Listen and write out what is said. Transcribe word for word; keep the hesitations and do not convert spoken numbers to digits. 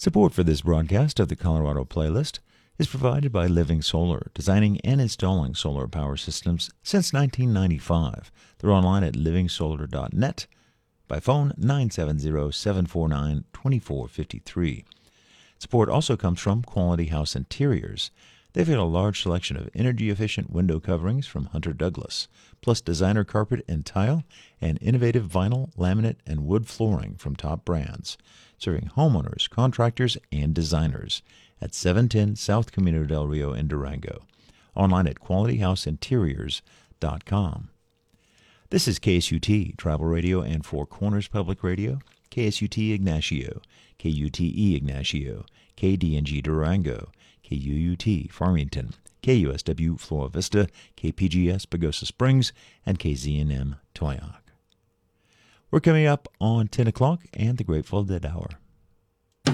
Support for this broadcast of the Colorado Playlist is provided by Living Solar, designing and installing solar power systems since nineteen ninety-five. They're online at living solar dot net, by phone nine seven zero, seven four nine, two four five three. Support also comes from Quality House Interiors. They've got a large selection of energy-efficient window coverings from Hunter Douglas, plus designer carpet and tile, and innovative vinyl, laminate, and wood flooring from top brands, serving homeowners, contractors, and designers at seven ten South Camino del Rio in Durango. Online at quality house interiors dot com. This is K S U T, Travel Radio and Four Corners Public Radio, K S U T Ignacio, K U T E Ignacio, K D N G Durango, K U U T Farmington, K U S W Flora Vista, K P G S Pagosa Springs, and K Z N M Toyac. We're coming up on ten o'clock and the Grateful Dead Hour.